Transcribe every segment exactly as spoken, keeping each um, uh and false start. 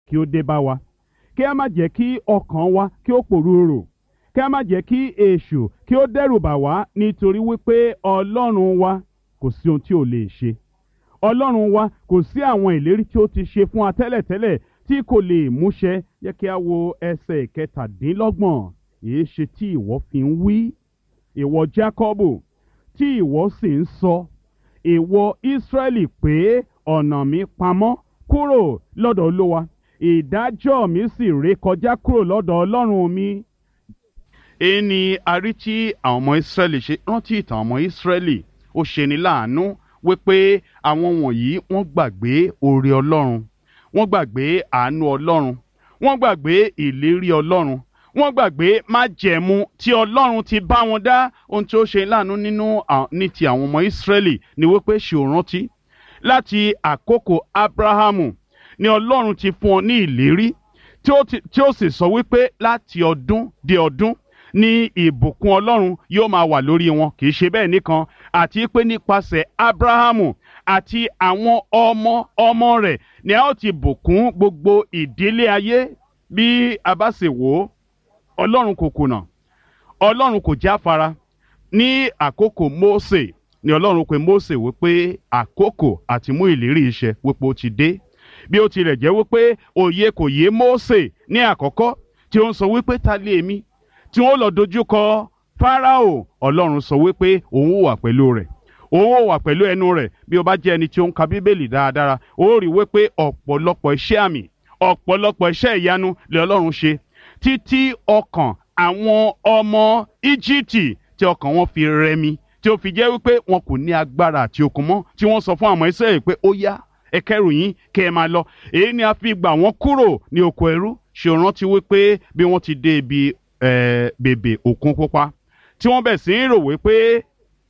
kí ó dé bá wa, kí a má jẹ́ kí ọkàn wa kí ó pòrúurù, kí a má jẹ́ kí èṣù kí ó dẹ́rù bà wá, nítorí wípé Ọlọ́run wa kò sí ohun tí ò lè ṣe. Ọlọ́run wa kò sí àwọn ìlérí tí ó ti ṣe fún wa tẹ́lẹ̀tẹ́lẹ̀ tí kò lè múṣẹ. Yẹ kí a wo ẹsẹ̀ ìkẹtàdínlọ́gbọ̀n. Èé ṣe tí ìwọ fi ń wí, ìwọ Jákọ́bù, tí ìwọ sì ń sọ, ìwọ Ísírẹ́lì, pé ọ̀nà mi pamọ́ kúrò lọ́dọ̀ Olúwa, ìdájọ́ mi sì ré kọjá kúrò lọ́dọ̀ Ọlọ́run mi. Èyí ni a rí tí àwọn ọmọ Ísírẹ́lì ṣe. Rántí ìtàn ọmọ Ísírẹ́lì, ó ṣeni láàánú wípé àwọn wọ̀nyí wọ́n gbàgbé oore Ọlọ́run, wọ́n gbàgbé àánú Ọlọ́run, wọ́n gbàgbé ìlérí Ọlọ́run, wọ́n gbàgbé májẹ̀mú tí Ọlọ́run ti bá wọn dá. Ohun tí ó ṣe láàánú nínú ní ti àwọn ọmọ Ísírẹ́lì ni wípé ṣé o rántí láti àkókò Ábúráhámù ni Ọlọ́run ti fún ọ ní ìlérí tí ó sì sọ wípé láti ọdún dé ọdún ní ìbùkún Ọlọ́run yóò máa wà lórí wọn. Kì í ṣe bẹ́ẹ̀ nìkan, àti pé nípasẹ̀ Ábúráhámù àti àwọn ọmọ ọmọ rẹ̀ ni a ó ti bùkún gbogbo ìdílé ayé. Bí a bá sì wò ó, Ọlọ́run kò kùnà, Ọlọ́run kò jáfara. Ní àkókò Mósè ni Ọlọ́run pè Mósè wípé àkókò àti mú ìlérí iṣẹ́ wípé ó ti dé. Bí ó tilẹ̀ jẹ́ wípé òye kò yé Mósè ní àkọ́kọ́, tí ó ń sọ wípé ta lé èmi tí wọ́n lọ dojúkọ Fáráò, Ọlọ́run sọ wípé òun ó wà pẹ̀lú rẹ̀, òun ó wà pẹ̀lú ẹnu rẹ̀. Bí o bá jẹ́ ẹni tí ó ń ka Bíbélì dáradára, ó rí wípé ọ̀pọ̀lọpọ̀ iṣẹ́ àmì, ọ̀pọ̀lọpọ̀ iṣẹ́ ìyanu lè Ọlọ́run ṣe, títí ọkàn àwọn ọmọ Íjíbítì tí ọkàn wọn fi rẹmi, tí ó fi jẹ́ wípé wọn kò ní agbára àti okun mọ́, tí wọ́n sọ fún àwọn Ísírẹ́lì pé ó yá, ẹ kẹ́rù yín kẹ́ ẹ máa lọ. Èyí ni a fi gbà wọ́n kúrò ní oko ẹrú. Ṣé o rántí wípé bí wọ́n ti dé ibi Eh, bèbè òkun pupa, tí wọ́n bẹ̀ sí ń rò wípé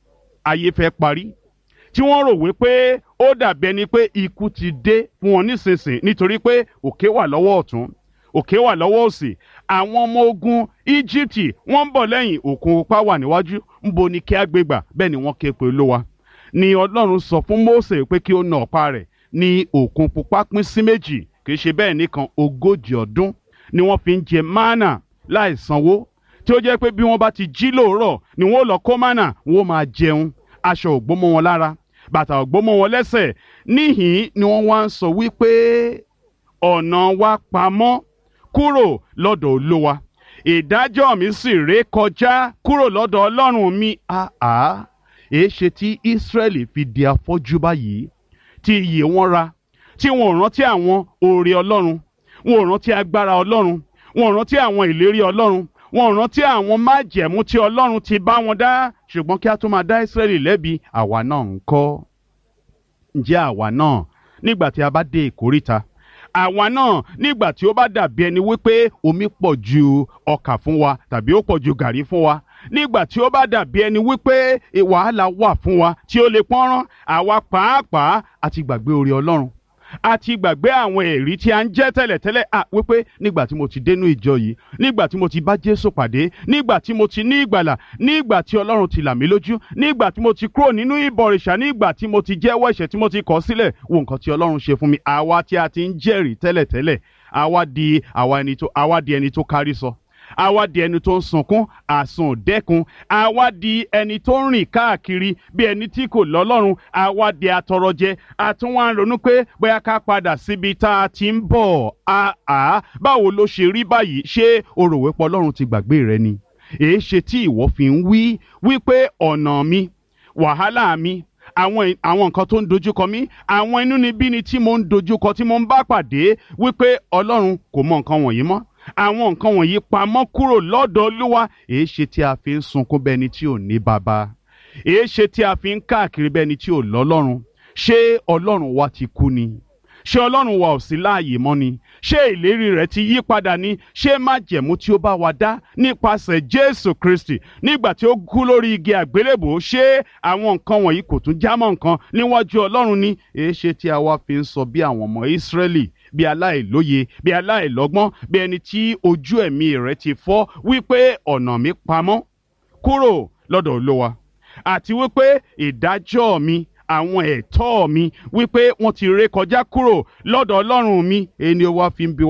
ayé fẹ́ parí, tí wọ́n rò wípé ó dàbí ẹni pé ikú ti dé fún wọn nísinsìnyí, nítorí pé òkè wà lọ́wọ́ ọ̀tún, òkè wà lọ́wọ́ òsì. Àwọn ọmọ ogun Íjíbítì wọ́n ń bọ̀ lẹ́yìn, òkun pupa wà níwájú. Ńbo ni kí á gbé gbà? Bẹ́ẹ̀ ni wọ́n ké pe Olúwa. Ni Ọlọ́run sọ fún Mósè pé kí ó na ọ̀pá rẹ̀, ní òkun pupa pín sí méjì. Kì í ṣe bẹ́ẹ̀ nìkan, ogójì ọdún ni wọ́n fi ń jẹ mánà láì sanwó, tí ó jẹ́ pé bí wọ́n bá ti jí lóòrọ̀ ni wọ́n lọ kó mánà, wọ́n máa jẹun. Aṣọ ò gbó mọ́ wọn lára, bàtà ò gbó mọ́ wọn lẹ́sẹ̀. Níhìn ni wọ́n wá ń sọ wípé ọ̀nà wa pamọ́ kúrò lọ́dọ̀ Olúwa, ìdájọ́ mi sì ré kọjá kúrò lọ́dọ̀ Ọlọ́run mi. Àá, èé ṣe tí Ísírẹ́lì fi di afọ́jú báyìí, tí iyè wọn ra, tí wọn ò rántí àwọn oore Ọlọ́run, wọn ò rántí agbára Ọlọ́run, wọn ò rántí àwọn ìlérí Ọlọ́run, wọn ò rántí àwọn májẹ̀mú tí Ọlọ́run ti bá wọn dá. Ṣùgbọ́n kí a tó máa dá Ísírẹ́lì lẹ́bi, àwa náà ń kọ́. Ǹjẹ́ àwa náà nígbà tí a bá dé ìkóríta, àwa náà nígbà tí ó bá dàbí ẹni wípé omi pọ̀ ju ọkà fún wa tàbí ó pọ̀ ju gàrí fún wa, nígbà tí ó bá dàbí ẹni wípé wàhálà wà fún wa tí ó lè pọ́nrán, àwa pàápàá àti gbàgbé oore Ọlọ́run, a ti gbàgbé àwọn ẹ̀rí tí a ń jẹ́ tẹ́lẹ̀tẹ́lẹ̀. À wípé nígbà tí mo ti dénú ìjọ yìí, nígbà tí mo ti bá Jésù pàdé, nígbà tí mo ti ní ìgbàlà, nígbà tí Ọlọ́run ti là mí lójú, nígbà tí mo ti kúrò nínú ìbọ̀rìṣà, nígbà tí mo ti jẹ́wọ́ ẹ̀ṣẹ̀ tí mo ti kọ̀ sílẹ̀, wo nǹkan tí Ọlọ́run ṣe fún mi. Àwa tí a ti ń jẹ́rìí tẹ́lẹ̀tẹ́lẹ̀, àwa di àwa ẹni tó àwa di ẹni tó kárí sọ, àwa di ẹni tó ń sunkún àsùn dẹ́kun, àwa di ẹni tó ń rìn káàkiri bí ẹni tí kò lọ́lọ́run, àwa di atọrọjẹ, àtúnwá ń ronú pé bóyá ká padà síbi tá a ti ń bọ̀. Àá, báwo ló ṣe rí báyìí? Ṣé o rò wípé Ọlọ́run ti gbàgbé rẹ ni? Èé ṣe tí ìwọ fi ń wí wípé ọ̀nà mi, wàhálà mi, àwọn àwọn nǹkan tó ń dojúkọ mí, àwọn inúnibíni tí mo ń dojúkọ, tí mo ń bá pàdé, wípé Ọlọ́run kò mọ nǹkan wọ̀nyí mọ́, àwọn nǹkan wọ̀nyí pamọ́ kúrò lọ́dọ̀ Olúwa. Èé ṣe tí a fi ń sunkún bẹ́ni tí ò ní baba? Èé ṣe tí a fi ń káàkiri bẹ́ni tí ò lọ́lọ́run? Ṣé Ọlọ́run wa ti kú ni? Ṣé Ọlọ́run wa ò sí láàyè mọ́ ni? Ṣé ìlérí rẹ̀ ti yí padà ni? Ṣé májẹ̀mú tí ó bá wa dá nípasẹ̀ Jésù Kristi nígbà tí ó kú lórí igi àgbélébùú, ṣé àwọn nǹkan wọ̀nyí kò tún jámọ́ nǹkan níwájú Ọlọ́run ni? Èé ṣe tí a wá fi ń sọ bí àwọn ọmọ Ísírẹ́lì, bí aláìlóye, bí aláìlọ́gbọ́n, bí ẹni tí ojú ẹ̀mí rẹ̀ ti fọ́, wípé ọ̀nà mi pamọ́ kúrò lọ́dọ̀ Olúwa, àti wípé ìdájọ́ mi, àwọn ẹ̀tọ́ mi, wípé wọ́n ti ré kọjá kúrò lọ́dọ̀ Ọlọ́run mi. Ẹni ó wá fi ń bi